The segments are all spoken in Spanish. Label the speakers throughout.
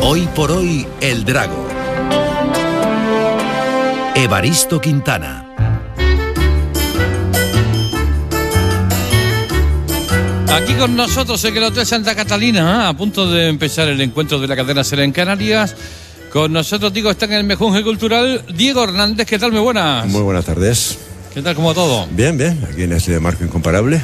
Speaker 1: Hoy por hoy, El Drago. Evaristo Quintana.
Speaker 2: Aquí con nosotros en el Hotel Santa Catalina, a punto de empezar el encuentro de la cadena SER en Canarias. Con nosotros, digo, está en el Mejunje Cultural Diego Hernández. ¿Qué tal? Muy buenas.
Speaker 3: Muy buenas tardes.
Speaker 2: ¿Qué tal? ¿Cómo todo?
Speaker 3: Bien, bien. Aquí en este marco incomparable.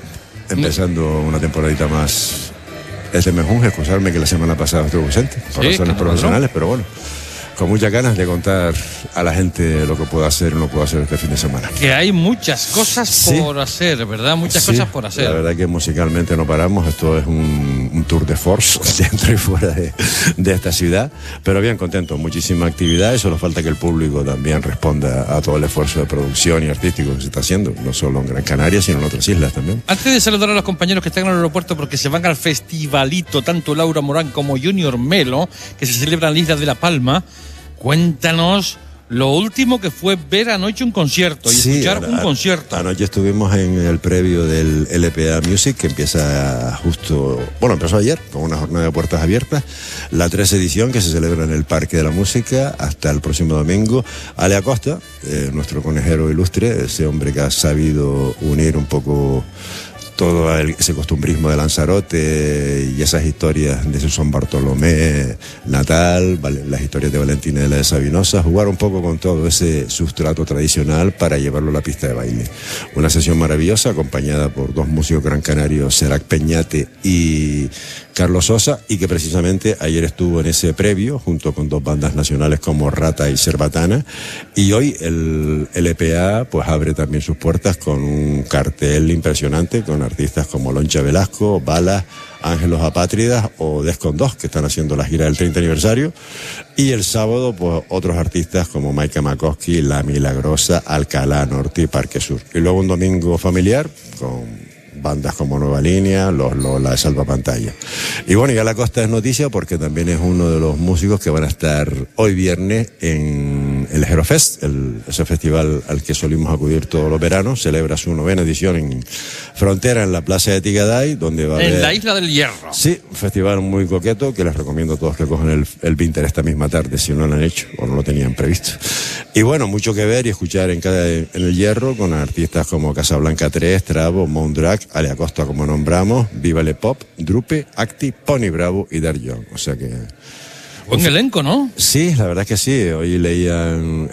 Speaker 3: Empezando una temporadita más. Este Mejunje, excusarme que la semana pasada estuve ausente por razones profesionales, pero bueno, con muchas ganas de contar a la gente lo que puedo hacer o no puedo hacer este fin de semana.
Speaker 2: Que hay muchas cosas por hacer, ¿verdad? Muchas cosas por hacer.
Speaker 3: La verdad que musicalmente no paramos. Esto es un tour de force dentro y fuera de esta ciudad. Pero bien contento, muchísima actividad. Y solo falta que el público también responda a todo el esfuerzo de producción y artístico que se está haciendo, no solo en Gran Canaria, sino en otras islas también.
Speaker 2: Antes de saludar a los compañeros que están en el aeropuerto porque se van al festivalito, tanto Laura Morán como Junior Melo, que se celebra en la isla de La Palma, cuéntanos lo último que fue ver anoche un concierto y escuchar un concierto.
Speaker 3: Anoche estuvimos en el previo del LPA Music, que empieza empezó ayer, con una jornada de puertas abiertas, la 13 edición que se celebra en el Parque de la Música hasta el próximo domingo. Ale Acosta, nuestro conejero ilustre, ese hombre que ha sabido unir un poco todo ese costumbrismo de Lanzarote y esas historias de su San Bartolomé natal, las historias de Valentina de la de Sabinosa, jugar un poco con todo ese sustrato tradicional para llevarlo a la pista de baile. Una sesión maravillosa acompañada por dos músicos gran canarios, Serac Peñate y Carlos Sosa, y que precisamente ayer estuvo en ese previo junto con dos bandas nacionales como Rata y Cerbatana, y hoy el LPA pues abre también sus puertas con un cartel impresionante con artistas como Loncha Velasco, Balas, Ángelos Apátridas o Descon 2, que están haciendo la gira del 30 aniversario. Y el sábado, pues otros artistas como Maika Makoski, La Milagrosa, Alcalá Norte y Parque Sur. Y luego un domingo familiar con bandas como Nueva Línea, Los Lola de Salvapantalla. Y bueno, ya la Costa es noticia porque también es uno de los músicos que van a estar hoy viernes en el Herofest, ese festival al que solimos acudir todos los veranos. Celebra su 9ª edición en Frontera, en la Plaza de Tigaday, donde va a haber...
Speaker 2: En la Isla del Hierro.
Speaker 3: Sí, un festival muy coqueto que les recomiendo a todos que cojan el Vinter esta misma tarde, si no lo han hecho o no lo tenían previsto. Y bueno, mucho que ver y escuchar en el Hierro con artistas como Casablanca 3, Travo, Moundrag, Ale Acosta, como nombramos, Viva Le Pop, Drupe, Acti, Pony Bravo y Dar Young. O sea que...
Speaker 2: Buen elenco, ¿no?
Speaker 3: Sí, la verdad es que sí. Hoy leía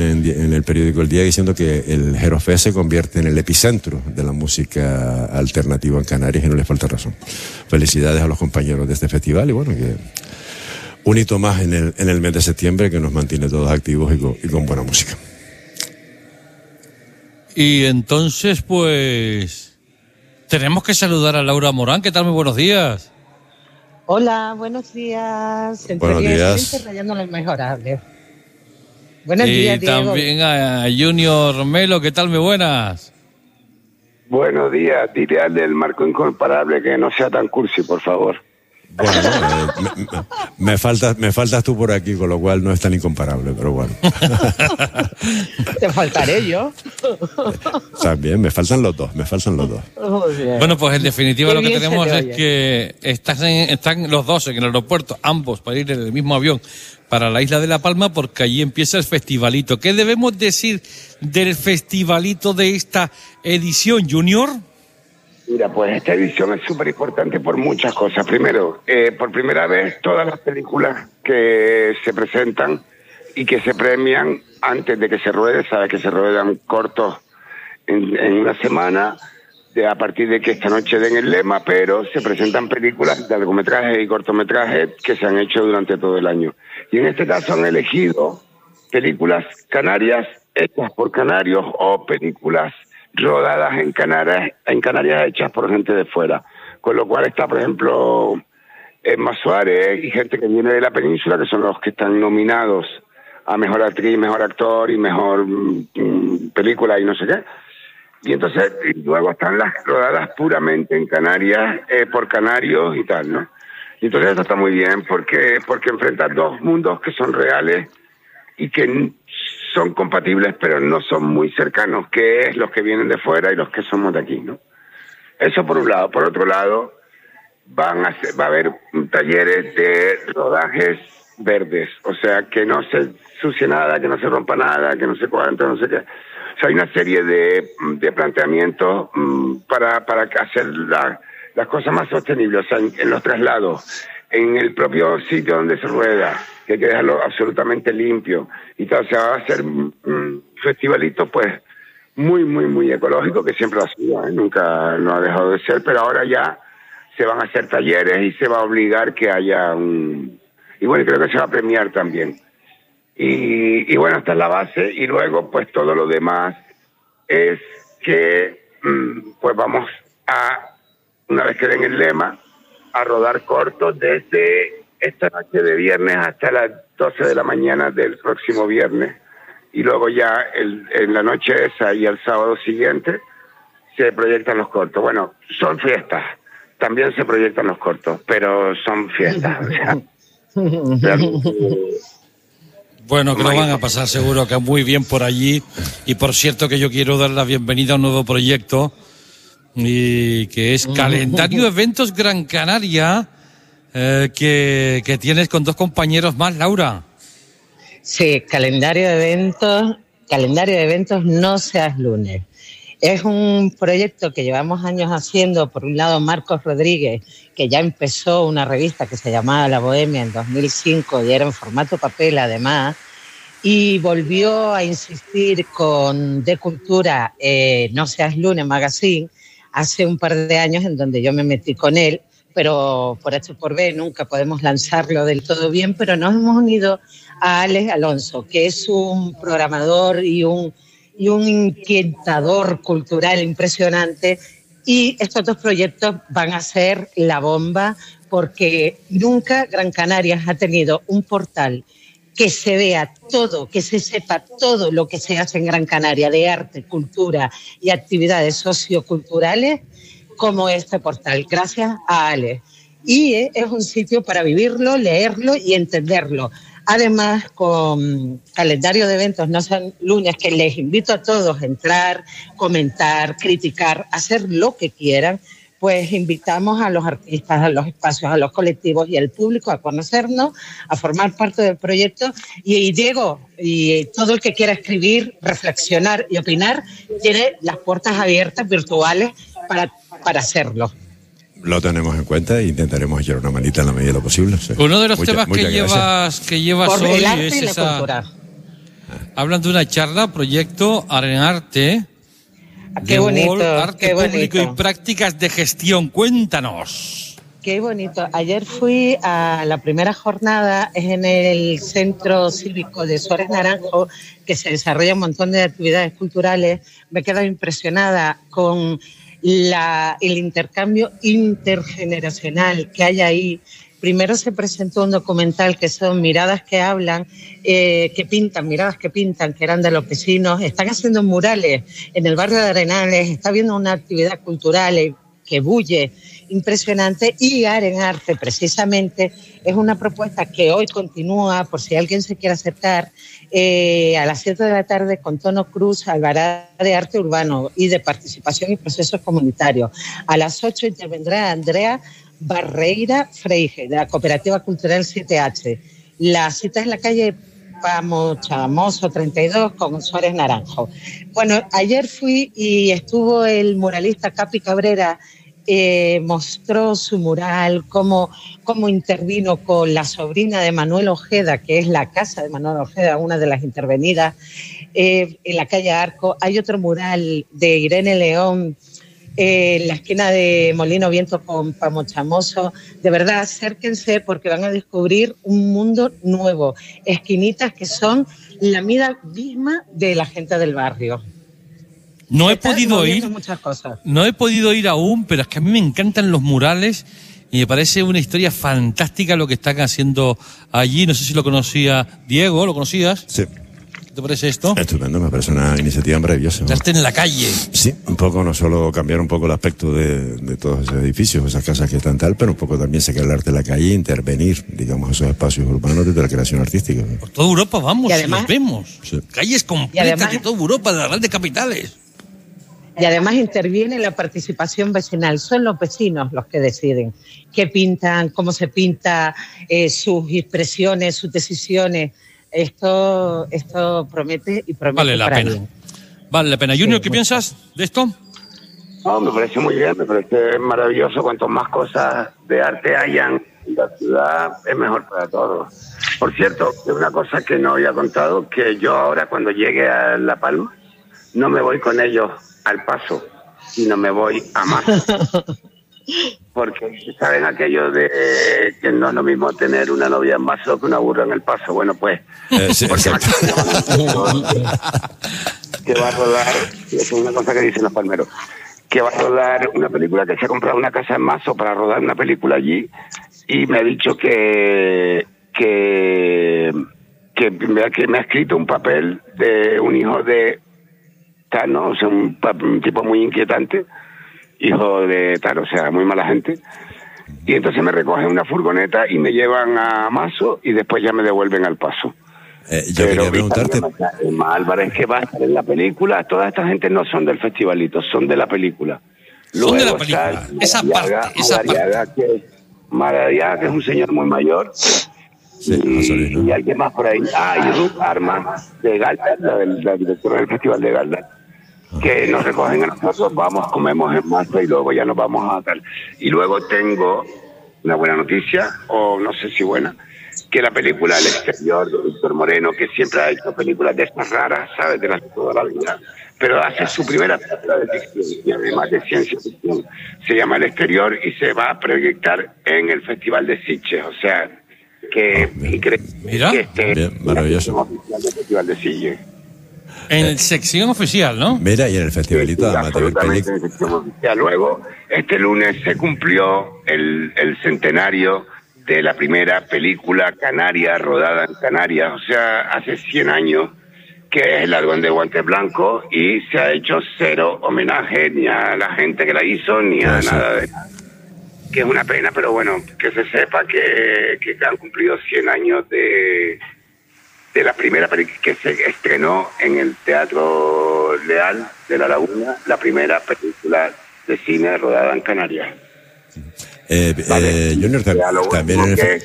Speaker 3: en el periódico El Día diciendo que el Herofest se convierte en el epicentro de la música alternativa en Canarias y no les falta razón. Felicidades a los compañeros de este festival y bueno, que un hito más en el mes de septiembre que nos mantiene todos activos y con buena música.
Speaker 2: Y entonces, pues... tenemos que saludar a Laura Morán. ¿Qué tal? Muy buenos días.
Speaker 4: Hola, buenos días.
Speaker 3: Buenos días.
Speaker 4: Rayando lo inmejorable. Buenos días, Diego.
Speaker 2: Y también a Junior Melo. ¿Qué tal? Muy buenas.
Speaker 5: Buenos días. Dile al del marco incomparable que no sea tan cursi, por favor.
Speaker 3: Bueno, me faltas tú por aquí, con lo cual no es tan incomparable, pero bueno.
Speaker 4: Te faltaré yo.
Speaker 3: También, me faltan los dos.
Speaker 2: Bueno, pues en definitiva lo que tenemos es
Speaker 4: oye.
Speaker 2: que están los dos en el aeropuerto, ambos, para ir en el mismo avión para la isla de La Palma, porque allí empieza el festivalito. ¿Qué debemos decir del festivalito de esta edición, Junior?
Speaker 5: Mira, pues esta edición es súper importante por muchas cosas. Primero, por primera vez todas las películas que se presentan y que se premian antes de que se ruede, sabes que se ruedan cortos en una semana, a partir de que esta noche den el lema, pero se presentan películas de largometrajes y cortometrajes que se han hecho durante todo el año. Y en este caso han elegido películas canarias hechas por canarios o películas rodadas en Canarias hechas por gente de fuera, con lo cual está, por ejemplo, Emma Suárez y gente que viene de la península, que son los que están nominados a mejor actriz, mejor actor y mejor película y no sé qué. Y entonces luego están las rodadas puramente en Canarias por canarios y tal, ¿no? Y entonces eso está muy bien porque enfrentan dos mundos que son reales y que son compatibles pero no son muy cercanos, que es los que vienen de fuera y los que somos de aquí, ¿no? Eso por un lado. Por otro lado, va a haber talleres de rodajes verdes, o sea, que no se ensucie nada, que no se rompa nada, que no sé cuánto, no sé qué. O sea, hay una serie de planteamientos para hacer las cosas más sostenibles, o sea, en los traslados, en el propio sitio donde se rueda, que hay que dejarlo absolutamente limpio y tal. O sea, va a ser un festivalito, pues, muy, muy, muy ecológico, que siempre lo ha sido, nunca no ha dejado de ser, pero ahora ya se van a hacer talleres y se va a obligar que haya y bueno, creo que se va a premiar también. Y bueno, esta es la base, y luego pues todo lo demás es que pues vamos a, una vez que den el lema, a rodar cortos desde esta noche de viernes hasta las 12 de la mañana del próximo viernes, y luego ya en la noche esa y el sábado siguiente se proyectan los cortos. Bueno, son fiestas, también se proyectan los cortos, pero son fiestas, o sea,
Speaker 2: bueno, que lo van a pasar seguro que muy bien por allí. Y por cierto que yo quiero dar la bienvenida a un nuevo proyecto, y que es Calendario Eventos Gran Canaria, que tienes con 2 compañeros más, Laura.
Speaker 4: Sí, calendario de eventos No Seas Lunes. Es un proyecto que llevamos años haciendo. Por un lado, Marcos Rodríguez, que ya empezó una revista que se llamaba La Bohemia en 2005 y era en formato papel además, y volvió a insistir con De Cultura, No Seas Lunes Magazine, hace un par de años, en donde yo me metí con él, pero por H por B nunca podemos lanzarlo del todo bien, pero nos hemos unido a Alex Alonso, que es un programador y un inquietador cultural impresionante, y estos 2 proyectos van a ser la bomba, porque nunca Gran Canaria ha tenido un portal que se vea todo, que se sepa todo lo que se hace en Gran Canaria de arte, cultura y actividades socioculturales como este portal, gracias a Alex. Y es un sitio para vivirlo, leerlo y entenderlo. Además, con Calendario de Eventos No Seas Lunes, que les invito a todos a entrar, comentar, criticar, hacer lo que quieran, pues invitamos a los artistas, a los espacios, a los colectivos y al público a conocernos, a formar parte del proyecto. Y Diego, y todo el que quiera escribir, reflexionar y opinar, tiene las puertas abiertas virtuales para hacerlo.
Speaker 3: Lo tenemos en cuenta e intentaremos echar una manita en la medida de lo posible. Sí.
Speaker 2: Uno de los temas que llevas
Speaker 4: por
Speaker 2: hoy
Speaker 4: el arte
Speaker 2: es
Speaker 4: y la
Speaker 2: esa.
Speaker 4: cultura.
Speaker 2: Hablan de una charla, proyecto Arenarte.
Speaker 4: Qué bonito,
Speaker 2: Arte
Speaker 4: qué
Speaker 2: público
Speaker 4: bonito.
Speaker 2: y prácticas de gestión. Cuéntanos.
Speaker 4: Qué bonito. Ayer fui a la primera jornada, es en el Centro Cívico de Suárez Naranjo, que se desarrolla un montón de actividades culturales. Me he quedado impresionada con el intercambio intergeneracional que hay ahí. Primero se presentó un documental que son Miradas que Hablan, Miradas que Pintan, que eran de los vecinos. Están haciendo murales en el barrio de Arenales, está habiendo una actividad cultural que bulle, impresionante. Y Arenarte, precisamente, es una propuesta que hoy continúa, por si alguien se quiere acercar, a las 7 de la tarde con Tono Cruz, Alvará de Arte Urbano y de Participación y Procesos Comunitarios. A las 8 intervendrá Andrea Barreira Freige, de la Cooperativa Cultural 7H. La cita es en la calle Chamoso 32 con Suárez Naranjo. Bueno, ayer fui y estuvo el muralista Capi Cabrera, mostró su mural, cómo intervino con la sobrina de Manuel Ojeda, que es la casa de Manuel Ojeda, una de las intervenidas, en la calle Arco. Hay otro mural de Irene León, en la esquina de Molino Viento con Pamochamoso. De verdad, acérquense porque van a descubrir un mundo nuevo. Esquinitas que son la vida misma de la gente del barrio.
Speaker 2: No he podido ir,
Speaker 4: muchas cosas.
Speaker 2: No he podido ir aún, pero es que a mí me encantan los murales y me parece una historia fantástica lo que están haciendo allí. No sé si lo conocía Diego, ¿lo conocías?
Speaker 3: Sí.
Speaker 2: ¿Qué te parece esto?
Speaker 3: Estupendo, me parece una iniciativa maravillosa.
Speaker 2: Estarte en la calle.
Speaker 3: Sí, un poco, no solo cambiar un poco el aspecto de todos esos edificios, esas casas que están tal, pero un poco también sacar el arte de la calle e intervenir, digamos, esos espacios urbanos desde la creación artística.
Speaker 2: Por toda Europa vamos,
Speaker 4: y además,
Speaker 2: los vemos.
Speaker 3: Sí.
Speaker 2: Calles completas de toda Europa, de las grandes capitales.
Speaker 4: Y además interviene la participación vecinal. Son los vecinos los que deciden qué pintan, cómo se pinta, sus expresiones, sus decisiones. Esto promete y promete.
Speaker 2: Vale la pena. Bien. Vale la pena. Junior, ¿qué piensas de esto?
Speaker 5: No, me parece muy bien, me parece maravilloso. Cuanto más cosas de arte hayan en la ciudad, es mejor para todos. Por cierto, una cosa que no había contado, que yo ahora cuando llegue a La Palma, no me voy con ellos al Paso, sino me voy a Mazo. Porque saben aquello de que no es lo mismo tener una novia en Mazo que una burra en el Paso. Bueno, pues
Speaker 3: sí,
Speaker 5: que va a rodar, es una cosa que dicen los palmeros, que va a rodar una película, que se ha comprado una casa en Mazo para rodar una película allí, y me ha dicho que me ha escrito un papel de un hijo de Tano, o sea, un tipo muy inquietante, hijo de Tano, o sea, muy mala gente. Y entonces me recogen una furgoneta y me llevan a Mazo y después ya me devuelven al Paso.
Speaker 3: Yo quería preguntarte...
Speaker 5: Álvarez, que va a estar en la película. Toda esta gente no son del festivalito, son de la película.
Speaker 2: Son de la película, esa parte.
Speaker 5: Maradiaga, que es un señor muy mayor.
Speaker 3: Sí,
Speaker 5: y alguien más por ahí. Y Ruth Armas, de Galda, la directora del Festival de Galda, que nos recogen a nosotros, vamos, comemos en Mazo y luego ya nos vamos a tal. Y luego tengo una buena noticia, o no sé si buena, que la película El Exterior de Víctor Moreno, que siempre ha hecho películas de estas raras, ¿sabes?, de las de toda la vida, pero hace su primera película de ficción, y además de ciencia ficción. Se llama El Exterior y se va a proyectar en el Festival de Sitges, o sea, que
Speaker 2: mira,
Speaker 3: bien, maravilloso.
Speaker 5: El Festival de Sitges.
Speaker 2: En sección oficial, ¿no?
Speaker 3: Mira, y en el festivalito además de ver películas.
Speaker 5: Luego, este lunes se cumplió el centenario de la primera película canaria rodada en Canarias, o sea, hace 100 años, que es El Ladrón de Guantes Blancos, y se ha hecho cero homenaje ni a la gente que la hizo, ni a nada de nada. Que es una pena, pero bueno, que se sepa que han cumplido 100 años de la primera película que se estrenó en el Teatro Leal de La Laguna, la primera película de cine rodada en Canarias.
Speaker 3: Junior, también en el...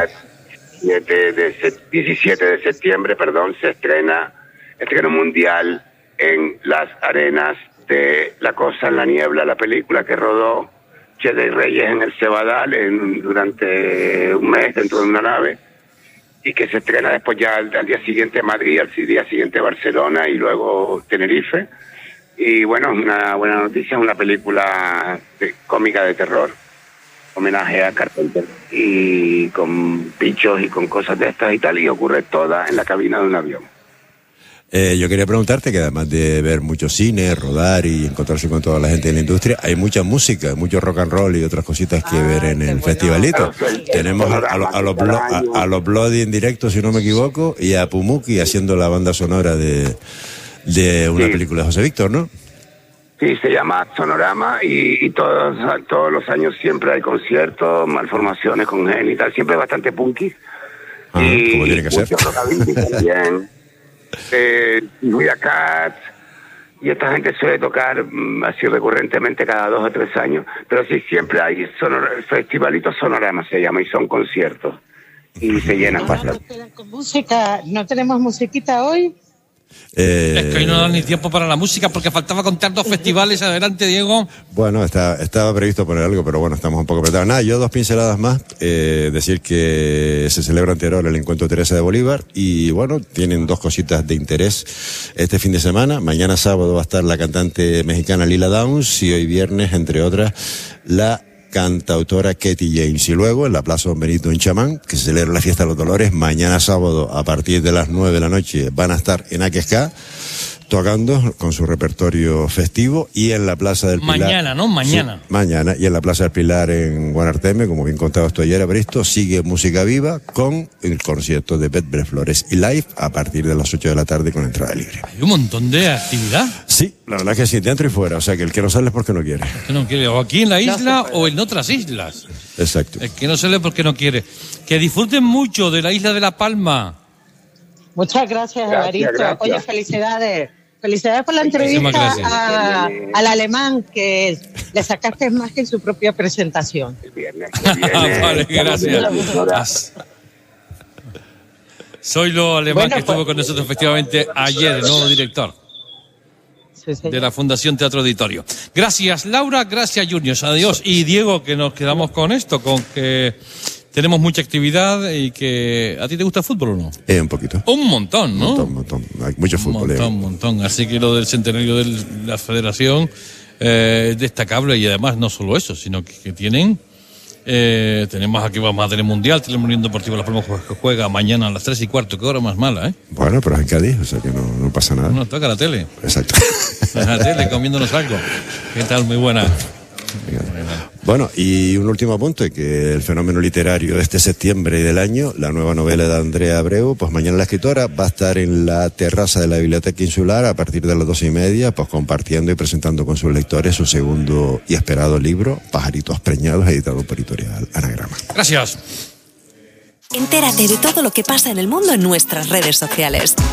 Speaker 5: 17 de septiembre, se estreno mundial en las arenas de La Cosa en la Niebla, la película que rodó Chede y Reyes en el Cebadal durante un mes dentro de una nave, y que se estrena después ya al día siguiente Madrid, al día siguiente Barcelona y luego Tenerife. Y bueno, una buena noticia, es una película cómica de terror, homenaje a Carpenter, y con bichos y con cosas de estas y tal, y ocurre toda en la cabina de un avión.
Speaker 3: Yo quería preguntarte que además de ver mucho cine, rodar y encontrarse con toda la gente de la industria, hay mucha música, mucho rock and roll y otras cositas que ver en el festivalito. Tenemos a los Bloody en directo, si no me equivoco, y a Pumuki haciendo la banda sonora de una película de José Víctor, ¿no?
Speaker 5: Sí, se llama Sonorama, y todos los años siempre hay conciertos, malformaciones con Gen y tal, siempre bastante punky.
Speaker 3: Como tiene que ser.
Speaker 5: También. Julia Katz, y esta gente suele tocar así recurrentemente cada 2 o 3 años, pero sí, siempre hay el festivalito Sonorama se llama, y son conciertos y se llenan bastante.
Speaker 4: Con música, ¿no tenemos musiquita hoy?
Speaker 2: Es que hoy no da ni tiempo para la música porque faltaba contar 2 festivales. Adelante, Diego.
Speaker 3: Bueno, estaba previsto poner algo, pero bueno, estamos un poco apretados. Nada, yo 2 pinceladas más. Decir que se celebra en Teruel el encuentro Teresa de Bolívar, y bueno, tienen 2 cositas de interés este fin de semana. Mañana sábado va a estar la cantante mexicana Lila Downs, y hoy viernes, entre otras, la cantautora Katy James. Y luego en la Plaza Don Benito en Chamán, que se celebra la Fiesta de los Dolores, mañana sábado a partir de las 9 de la noche van a estar en Aquesca tocando con su repertorio festivo, y en la Plaza del Pilar...
Speaker 2: Mañana, ¿no? Mañana.
Speaker 3: Sí, mañana. Y en la Plaza del Pilar en Guanarteme, como bien contabas tú ayer, Evaristo, sigue Música Viva con el concierto de Betbre Flores y live a partir de las 8 de la tarde con entrada libre.
Speaker 2: Hay un montón de actividad.
Speaker 3: Sí, la verdad es que sí, dentro y fuera. O sea, que el que no sale es porque no quiere.
Speaker 2: El que no quiere, o aquí en la isla o en otras islas.
Speaker 3: Exacto.
Speaker 2: El que no sale porque no quiere. Que disfruten mucho de la isla de La Palma.
Speaker 4: Muchas gracias, Evaristo. Oye, felicidades. Felicidades por la
Speaker 2: Muchísimas
Speaker 4: entrevista al alemán, que le sacaste más que en su propia presentación.
Speaker 5: El viernes que viene,
Speaker 2: Vale, gracias. Soy lo alemán
Speaker 4: Bueno,
Speaker 2: que estuvo
Speaker 4: pues-
Speaker 2: con nosotros efectivamente ayer, el nuevo director
Speaker 4: Sí, señor.
Speaker 2: de la Fundación Teatro Auditorio. Gracias, Laura, gracias, Junior. Adiós. Y Diego, que nos quedamos con esto, con que tenemos mucha actividad y que... ¿A ti te gusta el fútbol o no?
Speaker 3: Un poquito.
Speaker 2: Un montón, ¿no?
Speaker 3: Un montón. Hay mucho fútbol.
Speaker 2: Un montón. Así que lo del centenario de la federación es destacable, y además no solo eso, sino que tienen... tenemos aquí, vamos a tener Mundial, tenemos Unión Deportiva Las Palmas que juega mañana a las 3:15, qué hora más mala, ¿eh?
Speaker 3: Bueno, pero es en Cádiz, o sea que no pasa nada.
Speaker 2: Nos toca la tele.
Speaker 3: Exacto.
Speaker 2: La tele comiéndonos algo. ¿Qué tal? Muy buena.
Speaker 3: Bueno, y un último apunte, que el fenómeno literario de este septiembre y del año, la nueva novela de Andrea Abreu, pues mañana la escritora va a estar en la terraza de la Biblioteca Insular a partir de las 2:30, pues compartiendo y presentando con sus lectores su segundo y esperado libro, Pajaritos Preñados, editado por Editorial Anagrama.
Speaker 2: Gracias.
Speaker 6: Entérate de todo lo que pasa en el mundo en nuestras redes sociales.